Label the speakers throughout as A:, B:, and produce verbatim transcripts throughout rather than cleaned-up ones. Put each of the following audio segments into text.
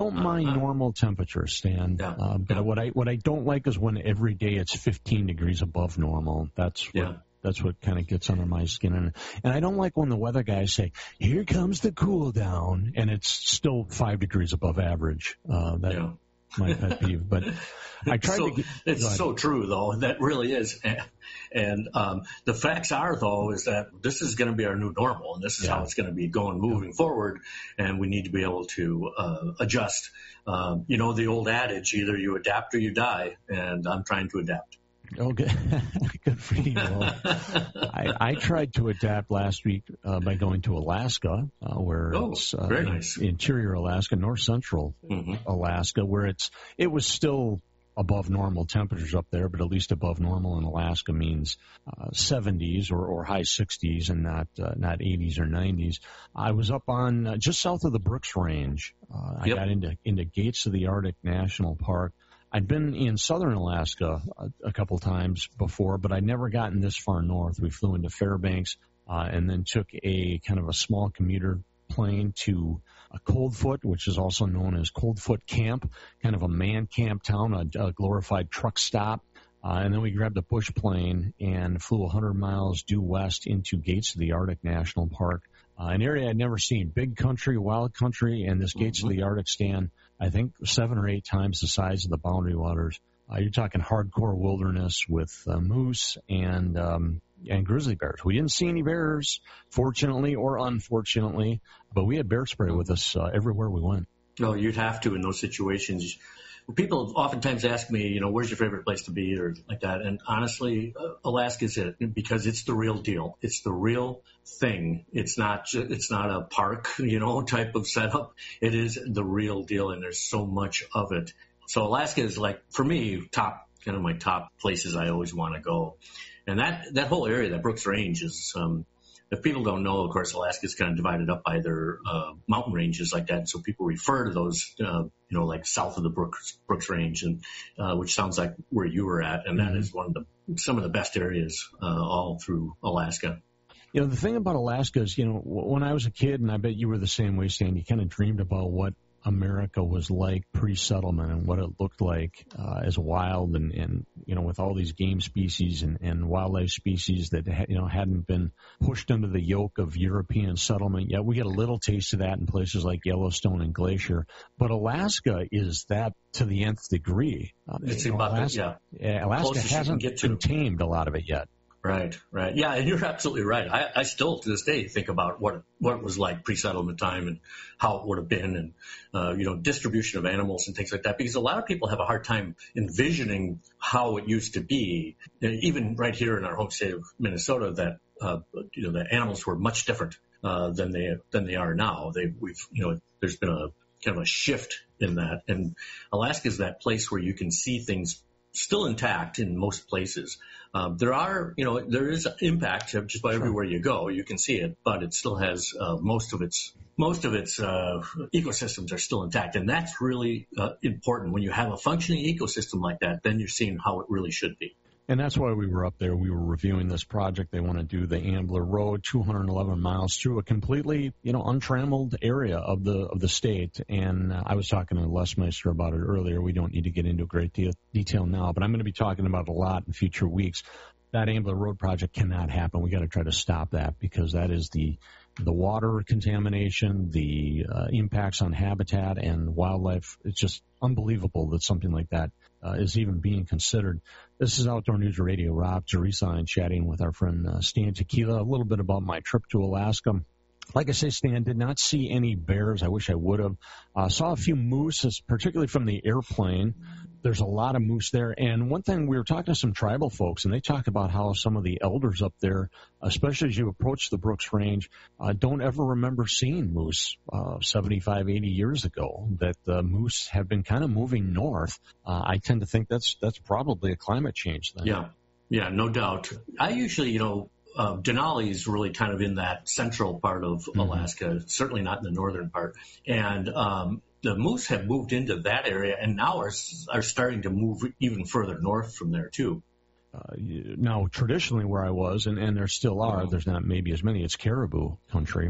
A: don't mind
B: uh,
A: normal temperatures, Stan.
B: Yeah.
A: Uh, but
B: yeah.
A: what I what I don't like is when every day it's fifteen degrees above normal. That's what
B: Yeah.
A: that's what kind of gets under my skin. And and I don't like when the weather guys say, "Here comes the cool down," and it's still five degrees above average. Uh, that
B: Yeah.
A: my pet peeve. But I tried
B: so,
A: to get.
B: It's so true, though. That really is. And, and um, the facts are, though, is that this is going to be our new normal, and this is
A: Yeah.
B: how it's going to be going moving forward. And we need to be able to uh, adjust. Um, you know, the old adage, either you adapt or you die, and I'm trying to adapt.
A: Okay, good for you. Well, I, I tried to adapt last week uh, by going to Alaska, uh, where
B: Oh,
A: it's uh,
B: very nice.
A: interior Alaska, north central
B: Mm-hmm.
A: Alaska, where it's it was still above normal temperatures up there, but at least above normal in Alaska means uh, seventies or, or high sixties and not uh, not eighties or nineties. I was up on uh, just south of the Brooks Range. Uh, I
B: Yep.
A: got into into Gates of the Arctic National Park. I'd been in southern Alaska a, a couple times before, but I'd never gotten this far north. We flew into Fairbanks uh, and then took a kind of a small commuter plane to a Coldfoot, which is also known as Coldfoot Camp, kind of a man camp town, a, a glorified truck stop. Uh, and then we grabbed a bush plane and flew one hundred miles due west into Gates of the Arctic National Park, uh, an area I'd never seen. Big country, wild country, and this Gates
B: Mm-hmm.
A: of the Arctic stand, I think seven or eight times the size of the Boundary Waters. Uh, you're talking hardcore wilderness with uh, moose and um, and grizzly bears. We didn't see any bears, fortunately or unfortunately, but we had bear spray with us uh, everywhere we went.
B: No, you'd have to in those situations. People oftentimes ask me, you know, where's your favorite place to be or like that. And honestly, uh, Alaska's it because it's the real deal. It's the real thing. It's not, ju- it's not a park, you know, type of setup. It is the real deal. And there's so much of it. So Alaska is like, for me, top, kind of my top places I always want to go. And that, that whole area, that Brooks Range is, um, if people don't know, of course, Alaska is kind of divided up by their uh, mountain ranges like that. So people refer to those, uh, you know, like south of the Brooks, Brooks Range, and uh, which sounds like where you were at. And that is one of the some of the best areas uh, all through Alaska.
A: You know, the thing about Alaska is, you know, when I was a kid, and I bet you were the same way, Stan, you kind of dreamed about what America was like pre-settlement and what it looked like uh, as wild and, and, you know, with all these game species and, and wildlife species that, ha- you know, hadn't been pushed under the yoke of European settlement yet. We get a little taste of that in places like Yellowstone and Glacier. But Alaska is that to the nth degree. Uh,
B: It's
A: you know,
B: about
A: Alaska,
B: that, yeah.
A: yeah, Alaska
B: Closest you can
A: hasn't
B: get to.
A: been tamed a lot of it yet.
B: Right, right. Yeah, and you're absolutely right. I, I still, to this day, think about what what it was like pre-settlement time and how it would have been and, uh, you know, distribution of animals and things like that. Because a lot of people have a hard time envisioning how it used to be. Even right here in our home state of Minnesota, that, uh, you know, the animals were much different uh, than they than they are now. They, we've, you know, there's been a kind of a shift in that. And Alaska is that place where you can see things still intact in most places. Um, there are, you know, there is impact just by everywhere you go. You can see it, but it still has uh, most of its most of its uh, ecosystems are still intact, and that's really uh, important. When you have a functioning ecosystem like that, then you're seeing how it really should be.
A: And that's why we were up there. We were reviewing this project. They want to do the Ambler Road, two hundred eleven miles through a completely, you know, untrammeled area of the of the state. And uh, I was talking to Les Meister about it earlier. We don't need to get into great de- detail now, but I'm going to be talking about it a lot in future weeks. That Ambler Road project cannot happen. We got to try to stop that because that is the the water contamination, the uh, impacts on habitat and wildlife. It's just unbelievable that something like that uh, is even being considered. This is Outdoor News Radio. Rob Teresa and chatting with our friend uh, Stan Tequila a little bit about my trip to Alaska. Like I say, Stan, did not see any bears. I wish I would have. Uh, saw a few moose, particularly from the airplane. There's a lot of moose there. And one thing, we were talking to some tribal folks, and they talk about how some of the elders up there, especially as you approach the Brooks Range, uh, don't ever remember seeing moose uh, seventy-five, eighty years ago, that the moose have been kind of moving north. Uh, I tend to think that's that's probably a climate change thing.
B: Yeah, yeah, no doubt. I usually, you know, Uh, Denali is really kind of in that central part of
A: Mm-hmm.
B: Alaska, certainly not in the northern part. And um, the moose have moved into that area and now are, are starting to move even further north from there, too.
A: Uh, now, traditionally where I was, and, and there still are,
B: Mm-hmm.
A: there's not maybe as many, it's caribou country.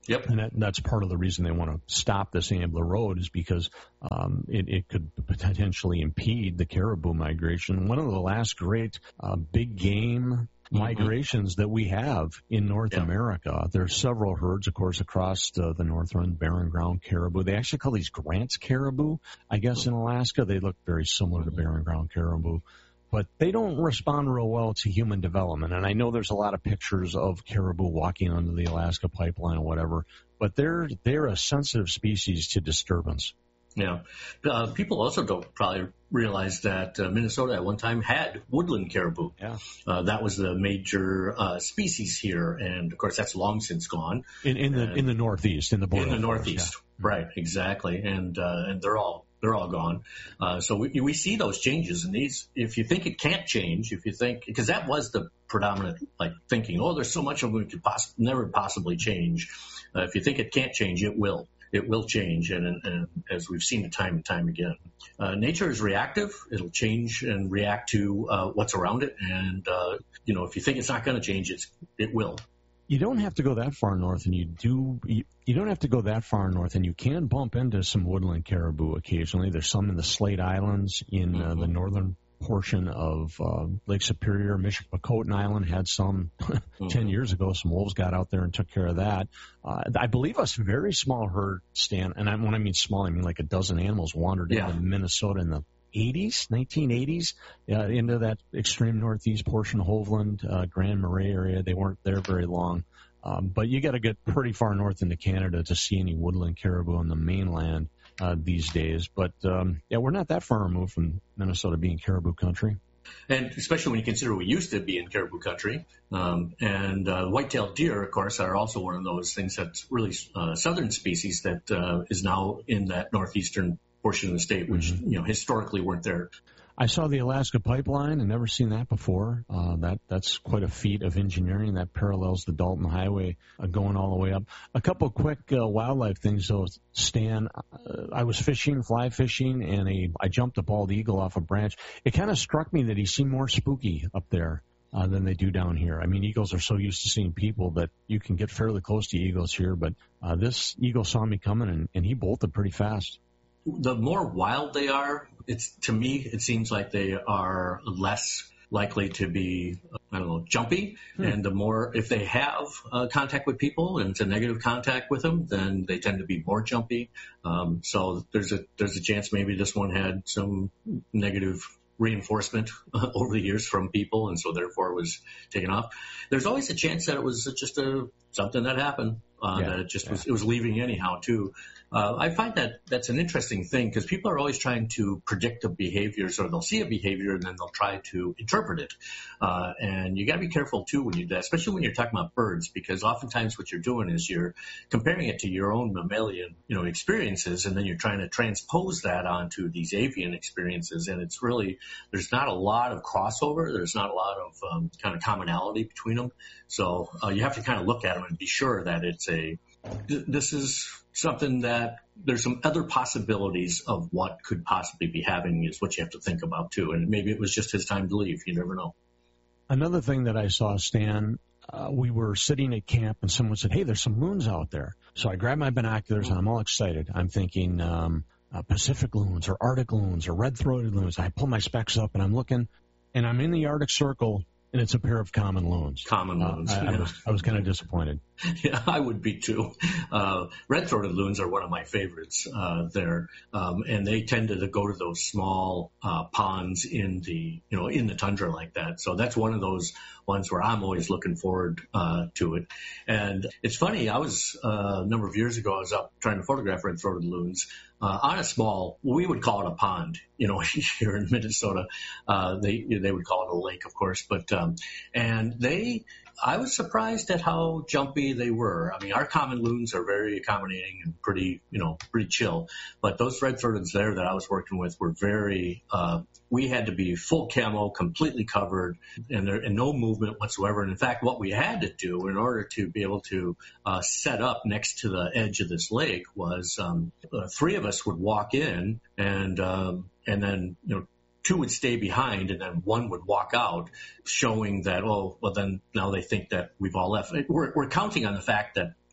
B: Yep.
A: And that, that's part of the reason they want to stop this Ambler Road is because um, it, it could potentially impede the caribou migration. One of the last great uh, big game migrations mm-hmm. that we have in North yeah. America. There's several herds, of course, across the, the northern barren ground caribou. They actually call these Grant's caribou, I guess, in Alaska. They look very similar to barren ground caribou. But they don't respond real well to human development. And I know there's a lot of pictures of caribou walking under the Alaska pipeline or whatever, but they're they're a sensitive species to disturbance.
B: Yeah. Uh, people also don't probably realize that uh, Minnesota at one time had woodland caribou.
A: Yeah.
B: Uh, that was the major uh, species here, and of course that's long since gone.
A: In, in the in the Northeast, in the border.
B: In the Northeast, yeah. Right? Exactly, and uh, and they're all they're all gone. Uh, so we we see those changes, and these. If you think it can't change, if you think because that was the predominant like thinking, oh, there's so much of it we could poss- never possibly change. Uh, if you think it can't change, it will. It will change, and, and, and as we've seen it time and time again. Uh, nature is reactive. It'll change and react to uh, what's around it, and, uh, you know, if you think it's not going to change, it's, it will.
A: You don't have to go that far north, and you do. You, you don't have to go that far north, and you can bump into some woodland caribou occasionally. There's some in the Slate Islands in uh, mm-hmm. the northern portion of uh, Lake Superior. Michipicoten Island had some mm-hmm. ten years ago. Some wolves got out there and took care of that. Uh, I believe a very small herd, Stan, and I, when I mean small, I mean like a dozen animals wandered
B: yeah.
A: into Minnesota in the eighties, nineteen eighties, uh, into that extreme northeast portion, Hovland, uh, Grand Marais area. They weren't there very long. Um, but you got to get pretty far north into Canada to see any woodland caribou on the mainland uh, these days. But, um, yeah, we're not that far removed from Minnesota being caribou country.
B: And especially when you consider we used to be in caribou country. Um, and uh, white-tailed deer, of course, are also one of those things that's really uh, southern species that uh, is now in that northeastern portion of the state, which, mm-hmm. you know, historically weren't there.
A: I saw the Alaska pipeline and never seen that before. Uh, that that's quite a feat of engineering. That parallels the Dalton Highway uh, going all the way up. A couple quick uh, wildlife things, though, Stan. Uh, I was fishing, fly fishing, and a, I jumped a bald eagle off a branch. It kind of struck me that he seemed more spooky up there uh, than they do down here. I mean, eagles are so used to seeing people that you can get fairly close to eagles here, but uh, this eagle saw me coming, and, and he bolted pretty fast.
B: The more wild they are, it's to me, it seems like they are less likely to be, I don't know, jumpy. Hmm. And the more, if they have uh, contact with people and it's a negative contact with them, then they tend to be more jumpy. Um, so there's a there's a chance maybe this one had some negative reinforcement over the years from people, and so therefore it was taken off. There's always a chance that it was just a something that happened. Uh, yeah, that it just yeah. was, it was leaving anyhow too. Uh, I find that that's an interesting thing because people are always trying to predict the behaviors, or they'll see a behavior and then they'll try to interpret it. Uh, and you got to be careful too when you do that, especially when you're talking about birds, because oftentimes what you're doing is you're comparing it to your own mammalian, you know, experiences, and then you're trying to transpose that onto these avian experiences. And it's really, there's not a lot of crossover. There's not a lot of um, kind of commonality between them. So uh, you have to kind of look at them and be sure that it's a, this is something that there's some other possibilities of what could possibly be happening is what you have to think about too. And maybe it was just his time to leave. You never know.
A: Another thing that I saw, Stan, uh, we were sitting at camp and someone said, hey, there's some loons out there. So I grabbed my binoculars and I'm all excited. I'm thinking um, uh, Pacific loons or Arctic loons or red-throated loons. I pull my specs up and I'm looking, and I'm in the Arctic Circle, and it's a pair of common loons.
B: Common loons.
A: Uh, I,
B: yeah.
A: I was, I was kind of disappointed.
B: Yeah, I would be too. Uh, red-throated loons are one of my favorites uh, there, um, and they tend to go to those small uh, ponds in the, you know, in the tundra like that. So that's one of those ones where I'm always looking forward uh, to it. And it's funny. I was uh, a number of years ago. I was up trying to photograph red-throated loons uh, on a small. We would call it a pond, you know, here in Minnesota. Uh, they they would call it a lake, of course, but um, and they. I was surprised at how jumpy they were. I mean, our common loons are very accommodating and pretty, you know, pretty chill. But those red-throateds there that I was working with were very, uh, we had to be full camo, completely covered, and there and no movement whatsoever. And in fact, what we had to do in order to be able to uh, set up next to the edge of this lake was um, uh, three of us would walk in and, um, and then, you know, two would stay behind, and then one would walk out, showing that, oh, well, then now they think that we've all left. We're, we're counting on the fact that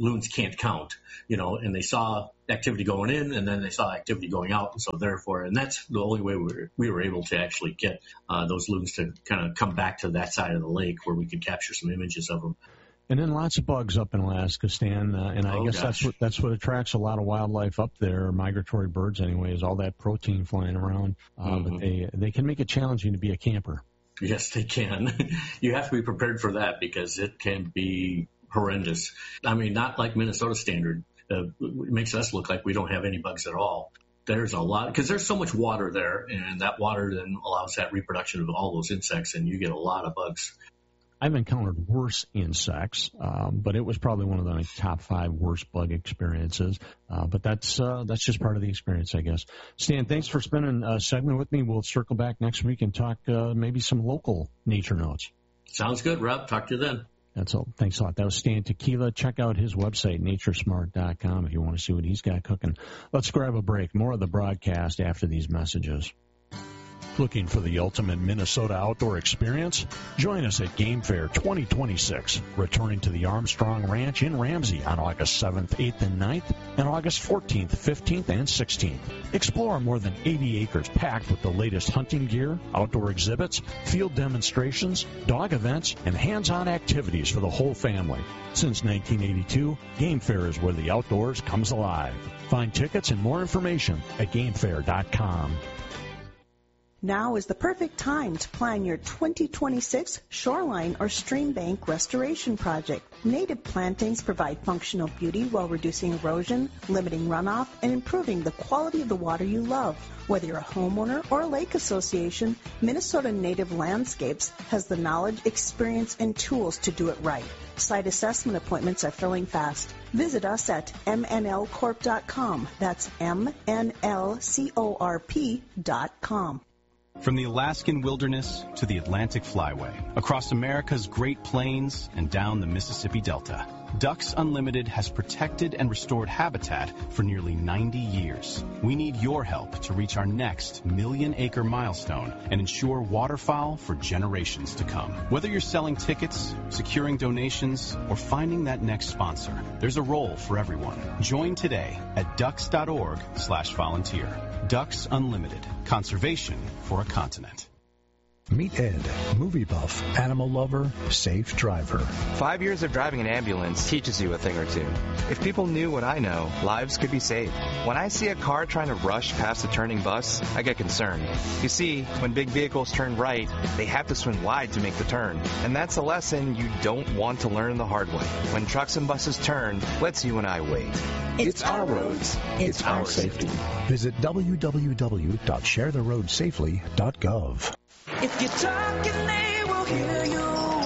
B: loons can't count, you know, and they saw activity going in and then they saw activity going out. And so therefore, and that's the only way we were, we were able to actually get uh, those loons to kind of come back to that side of the lake where we could capture some images of them.
A: And then lots of bugs up in Alaska, Stan, uh, and I
B: oh,
A: guess
B: gosh.
A: that's what that's what attracts a lot of wildlife up there, migratory birds anyway, is all that protein flying around. Uh, mm-hmm. But they they can make it challenging to be a camper.
B: Yes, they can. You have to be prepared for that because it can be horrendous. I mean, not like Minnesota standard. Uh, it makes us look like we don't have any bugs at all. There's a lot, because there's so much water there, and that water then allows that reproduction of all those insects, and you get a lot of bugs.
A: I've encountered worse insects, um, but it was probably one of the like, top five worst bug experiences. Uh, but that's uh, that's just part of the experience, I guess. Stan, thanks for spending a segment with me. We'll circle back next week and talk uh, maybe some local nature notes.
B: Sounds good, Rob. Talk to you then.
A: That's all. Thanks a lot. That was Stan Tequila. Check out his website, nature smart dot com, if you want to see what he's got cooking. Let's grab a break. More of the broadcast after these messages. Looking for the ultimate Minnesota outdoor experience? Join us at Game Fair twenty twenty-six, returning to the Armstrong Ranch in Ramsey on August seventh, eighth, and ninth, and August fourteenth, fifteenth, and sixteenth. Explore more than eighty acres packed with the latest hunting gear, outdoor exhibits, field demonstrations, dog events, and hands-on activities for the whole family. Since nineteen eighty-two, Game Fair is where the outdoors comes alive. Find tickets and more information at game fair dot com.
C: Now is the perfect time to plan your twenty twenty-six shoreline or stream bank restoration project. Native plantings provide functional beauty while reducing erosion, limiting runoff, and improving the quality of the water you love. Whether you're a homeowner or a lake association, Minnesota Native Landscapes has the knowledge, experience, and tools to do it right. Site assessment appointments are filling fast. Visit us at m n l corp dot com. That's M N L C O R P dot com.
D: From the Alaskan wilderness to the Atlantic flyway, across America's Great Plains and down the Mississippi Delta, Ducks Unlimited has protected and restored habitat for nearly ninety years. We need your help to reach our next million-acre milestone and ensure waterfowl for generations to come. Whether you're selling tickets, securing donations, or finding that next sponsor, there's a role for everyone. Join today at ducks dot org slash volunteer. Ducks Unlimited. Conservation for a continent.
E: Meet Ed, movie buff, animal lover, safe driver.
F: Five years of driving an ambulance teaches you a thing or two. If people knew what I know, lives could be saved. When I see a car trying to rush past a turning bus, I get concerned. You see, when big vehicles turn right, they have to swing wide to make the turn. And that's a lesson you don't want to learn the hard way. When trucks and buses turn, let's you and I wait.
E: It's, it's our roads. It's, it's our safety. Visit w w w dot share the road safely dot gov.
G: If you're talking, they will hear you.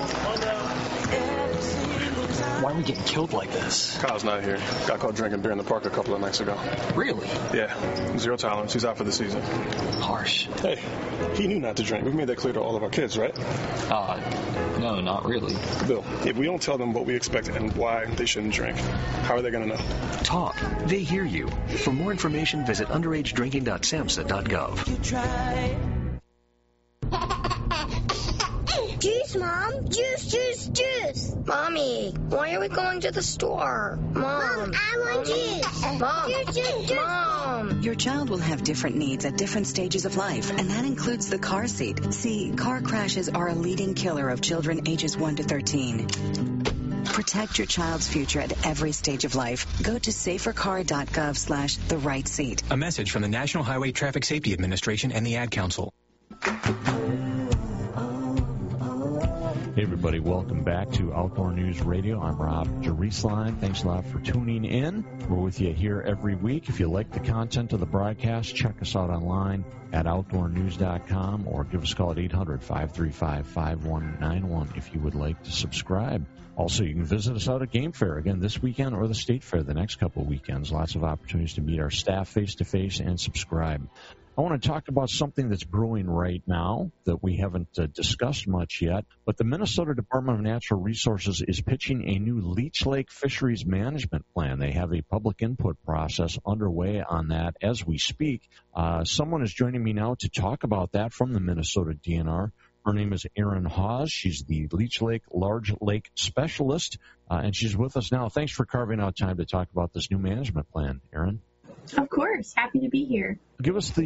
H: Why are we getting killed like this?
I: Kyle's not here. Got caught drinking beer in the park a couple of nights ago.
H: Really?
I: Yeah. Zero tolerance. He's out for the season.
H: Harsh.
I: Hey, he knew not to drink. We've made that clear to all of our kids, right?
H: Uh, no, not really.
I: Bill, if we don't tell them what we expect and why they shouldn't drink, how are they going to know?
J: Talk. They hear you. For more information, visit underage drinking dot samhsa dot gov.
G: You try.
K: Juice, Mom. Juice, juice, juice. Mommy, why are we going to the store? Mom. Mom, I want juice. Mom. Juice, juice, juice. Mom.
L: Your child will have different needs at different stages of life, and that includes the car seat. See, car crashes are a leading killer of children ages one to thirteen. Protect your child's future at every stage of life. Go to safer car dot gov slash the right seat.
J: A message from the National Highway Traffic Safety Administration and the Ad Council.
A: Hey, everybody. Welcome back to Outdoor News Radio. I'm Rob Jerusalem. Thanks a lot for tuning in. We're with you here every week. If you like the content of the broadcast, check us out online at outdoor news dot com or give us a call at eight hundred, five three five, five one nine one if you would like to subscribe. Also, you can visit us out at Game Fair, again, this weekend or the State Fair the next couple of weekends. Lots of opportunities to meet our staff face-to-face and subscribe. I want to talk about something that's brewing right now that we haven't uh, discussed much yet, but the Minnesota Department of Natural Resources is pitching a new Leech Lake Fisheries Management Plan. They have a public input process underway on that as we speak. Uh, someone is joining me now to talk about that from the Minnesota D N R. Her name is Erin Hawes. She's the Leech Lake Large Lake Specialist, uh, and she's with us now. Thanks for carving out time to talk about this new management plan, Erin.
M: Of course. Happy to be here.
A: Give us the